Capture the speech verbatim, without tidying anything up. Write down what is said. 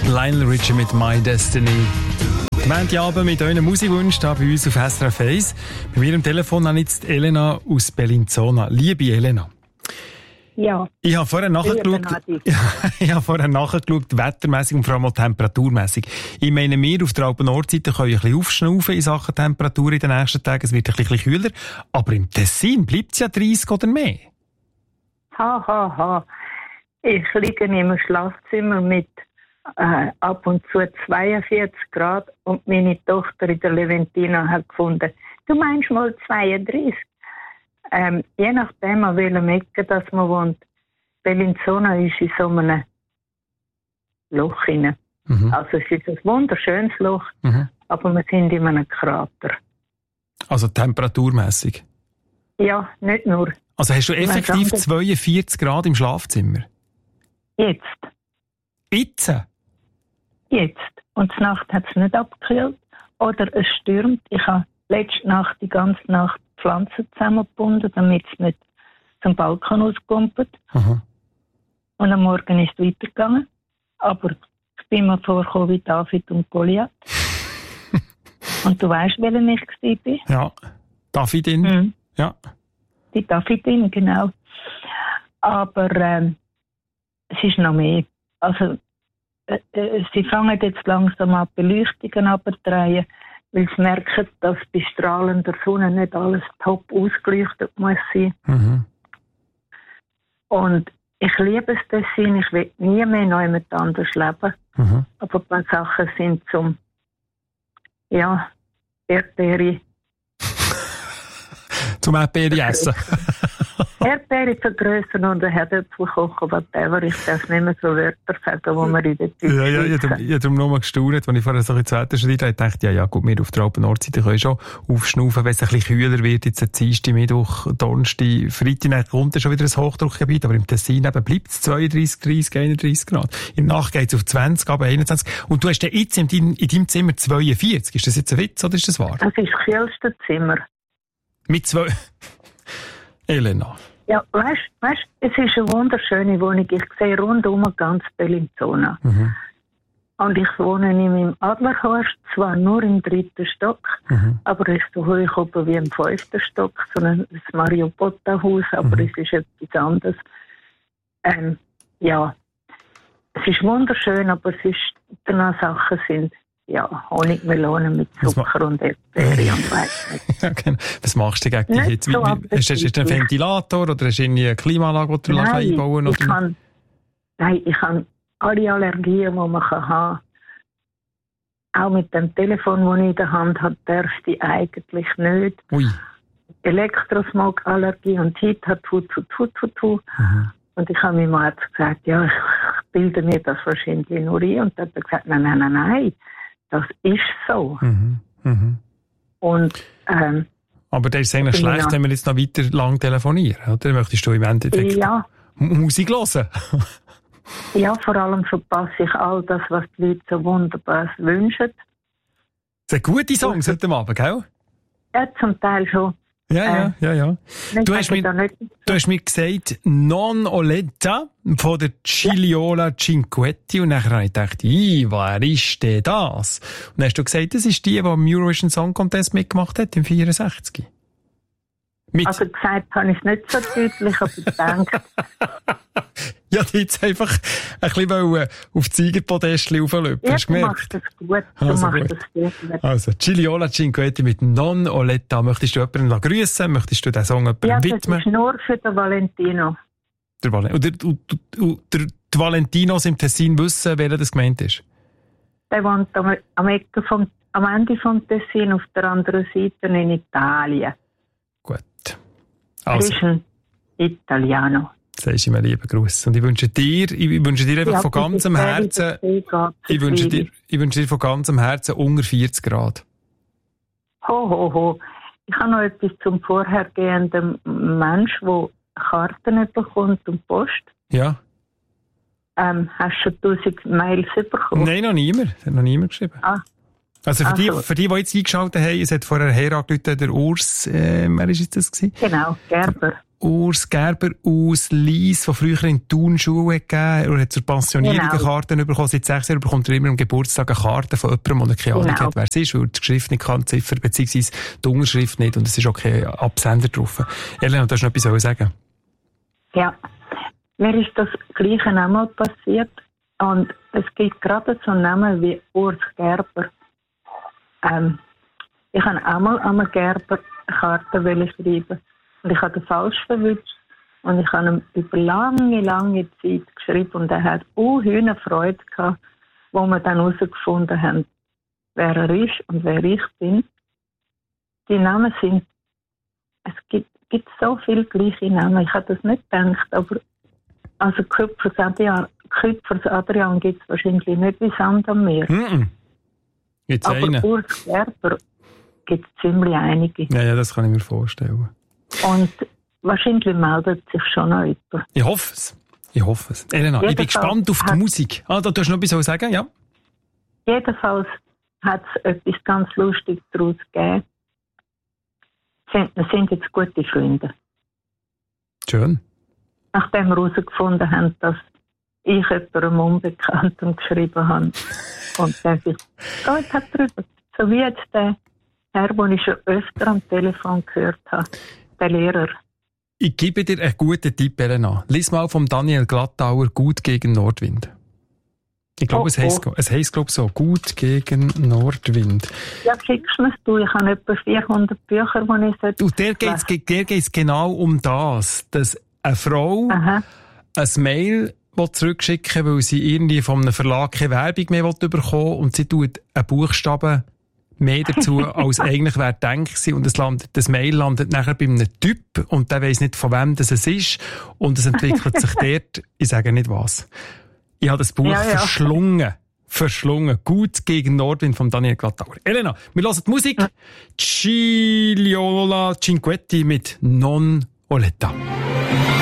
Lionel Richie mit My Destiny. Montagabend mit euren Musikwünschen hier bei uns auf S R F eins. Bei mir am Telefon habe ich jetzt Elena aus Bellinzona. Liebe Elena. Ja. Ich habe vorher nachgeschaut, ich habe vorher nachgeschaut, wettermässig und vor allem auch temperaturmässig. Ich meine, wir auf der Alpen-Nordseite können ein bisschen aufschnaufen in Sachen Temperatur in den nächsten Tagen. Es wird ein bisschen kühler. Aber im Tessin bleibt es ja dreißig oder mehr. Ha, ha, ha. Ich liege im Schlafzimmer mit äh, ab und zu zweiundvierzig Grad und meine Tochter in der Leventina hat gefunden, du meinst mal zweiunddreißig. Ähm, je nachdem, an welchem Ecke dass man wohnt. Bellinzona ist in so einem Loch rein. Mhm. Also es ist ein wunderschönes Loch, mhm. aber wir sind in einem Krater. Also temperaturmässig? Ja, nicht nur. Also hast du effektiv zweiundvierzig Grad im Schlafzimmer? Jetzt. Jetzt? Jetzt. Und die Nacht hat es nicht abgekühlt. Oder es stürmt. Ich habe letzte Nacht die ganze Nacht Pflanzen zusammengebunden, damit es nicht zum Balkon auskumpelt. Aha. Und am Morgen ist es weitergegangen. Aber ich bin mir vorgekommen wie David und Goliath. Und du weißt, welcher ich war? Ja, Davidin. Mhm. Ja. Die Davidin, genau. Aber ähm, es ist noch mehr. Also, äh, äh, sie fangen jetzt langsam an, Beleuchtungen abzudrehen, weil sie merken, dass bei strahlender Sonne nicht alles top ausgeleuchtet muss sein. Mhm. Und ich liebe es Tessin, ich will nie mehr noch jemand anders leben. Mhm. Aber ein paar Sachen sind zum, ja, Erdbeere. Zum Erdbeere essen. Erdbeere vergrößern und ein Herdöpfel kochen, whatever. Ich darf nicht mehr so Wörter sagen, wo man in der Zeit Ja, ja, ich habe darum noch mal gestaunt, als ich vorher so ein zweites Schritt habe, dachte ja, ja, gut, wir auf der Alpen-Nordseite können schon aufschnaufen, wenn es ein bisschen kühler wird, jetzt am Dienstag, Mittwoch, Donnerstag, Freitag, dann kommt schon wieder ein Hochdruckgebiet, aber im Tessin eben bleibt es zweiunddreißig, dreißig, einunddreißig Grad. In der Nacht geht es auf zwanzig, aber einundzwanzig. Und du hast ja jetzt in deinem, in deinem Zimmer zweiundvierzig. Ist das jetzt ein Witz oder ist das wahr? Das ist das kühlste Zimmer. Mit zwei... Elena. Ja, weißt du, weißt, es ist eine wunderschöne Wohnung. Ich sehe rundum ganz Bellinzona. Mhm. Und ich wohne in meinem Adlerhorst, zwar nur im dritten Stock, mhm. aber es ist so hoch oben wie im fünften Stock, so ein Mario Botta-Haus, aber mhm. es ist etwas anderes. Ähm, ja, es ist wunderschön, aber es ist, danach Sachen sind, ja, Honigmelonen mit Zucker und Erdbeere und weiss nicht. Ja, genau. Was machst du gegen die Hitze? So hast du einen Ventilator oder hast du eine Klimaanlage, die du nein, einbauen kannst? Ich kann, nein, ich habe alle Allergien, die man haben kann. Auch mit dem Telefon, das ich in der Hand habe, darfst du eigentlich nicht. Ui. Elektrosmog-Allergie und Hitze hat tu, tu, tu, tu, tu. Mhm. Und ich habe meinem Arzt gesagt, ja, ich bilde mir das wahrscheinlich nur ein. Und dann hat er gesagt, nein, nein, nein, nein. Das ist so. Mhm, mhm. Und, ähm, aber das ist eigentlich schlecht, ja, wenn wir jetzt noch weiter lang telefonieren, oder? Möchtest du im Endeffekt ja. Musik hören? Ja, vor allem verpasse ich all das, was die Leute so wunderbar wünschen. Das sind gute Songs heute Abend, gell? Ja, zum Teil schon. Ja, ja, ja, ja. Du hast, mir, du hast mir gesagt, Non Oletta von der Gigliola Cinquetti. Und nachher habe ich gedacht, wer ist denn das? Und dann hast du gesagt, das ist die, die am Eurovision Song Contest mitgemacht hat, im vierundsechzig. Mit also gesagt habe ich es nicht so deutlich, aber ich denke... Ja, die jetzt einfach ein bisschen auf die Siegerpodestchen rauflöpfen. Ja, hast du gemerkt? machst das gut. Du also machst gut. das sehr gut. Also, Gigliola Cinquetti mit Non Oletta. Möchtest du jemanden grüßen? Möchtest du den Song jemandem ja, widmen? Ja, das ist nur für den Valentino. Der, Val- und der, und, und, der, die Valentinos im Tessin wissen, wer das gemeint ist? Der wohnt am, am, Ecke vom, am Ende vom Tessin, auf der anderen Seite in Italien. Gut. Also. Er ist ein Italiano. Sagst du mir lieben Gruß. Und ich wünsche dir, ich wünsche dir einfach ja, von ganzem Herzen, ich wünsche dir, ich wünsche dir von ganzem Herzen unter vierzig Grad. Ho, ho, ho. Ich habe noch etwas zum vorhergehenden Mensch, der Karten bekommt und Post. Ja. Ähm, hast du schon tausend Mails bekommen? Nein, noch niemand. Das hat noch niemand geschrieben. Ah. Also für, also. die, für die, die jetzt eingeschaltet haben, es hat vorher herangerufen, der Urs, äh, wer war das gewesen? Genau, Gerber. Urs Gerber aus Lies, der früher in Thun-Schule gegeben und hat zur Pensionierung genau. Karten bekommen. Seit sechs Jahren bekommt er immer am Geburtstag eine Karte von jemandem, der keine Ahnung genau. hat, wer es ist, weil die Schrift nicht kann, die Ziffer, beziehungsweise die Unterschrift nicht und es ist auch kein Absender drauf. Elena, du hast noch etwas sagen? Ja, mir ist das Gleiche einmal passiert und es gibt gerade so einen Namen wie Urs Gerber. Ähm, ich habe einmal einmal Gerber eine Karte schreiben. Und ich habe den falsch verwünscht. Und ich habe ihm über lange, lange Zeit geschrieben. Und er hat auch eine Freude gehabt, wo wir dann herausgefunden haben, wer er ist und wer ich bin. Die Namen sind, es gibt, gibt so viele gleiche Namen. Ich habe das nicht gedacht, aber also Küpfers Adrian, Küpfers Adrian gibt es wahrscheinlich nicht wie Sand am Meer. Mm-mm. Gibt's aber einen? Urs Gerber gibt es ziemlich einige. Ja, ja, das kann ich mir vorstellen. Und wahrscheinlich meldet sich schon noch jemand. Ich hoffe es. Ich hoffe es. Elena, jedenfalls ich bin gespannt auf die Musik. Ah, da tust du noch etwas sagen, ja? Jedenfalls hat es etwas ganz Lustiges daraus gegeben. Wir sind jetzt gute Freunde. Schön. Nachdem wir herausgefunden haben, dass ich jemandem Unbekannten geschrieben habe. Und der sich gefreut hat darüber. So wie jetzt der Herr, den ich schon öfter am Telefon gehört habe. Der Lehrer. Ich gebe dir einen guten Tipp, Elena. Lies mal vom Daniel Glattauer «Gut gegen Nordwind». Ich glaube, oh, es heisst, oh. es heisst, glaube so, «Gut gegen Nordwind». Ja, schickst du mir du. Ich habe etwa vierhundert Bücher, die ich sollte. Und der geht es der geht's genau um das, dass eine Frau Aha. ein Mail zurückschicken will, weil sie irgendwie von einem Verlag keine Werbung mehr bekommen will und sie tut einen Buchstaben mehr dazu, als eigentlich wer denkt sie. Und es landet, das Mail landet nachher bei einem Typ und der weiss nicht, von wem das es ist. Und es entwickelt sich dort, ich sage nicht was. Ich habe das Buch ja, ja. verschlungen. Verschlungen. «Gut gegen Nordwind» von Daniel Glattauer. Elena, wir hören die Musik. Ciliola Cinquetti mit «Non Oletta».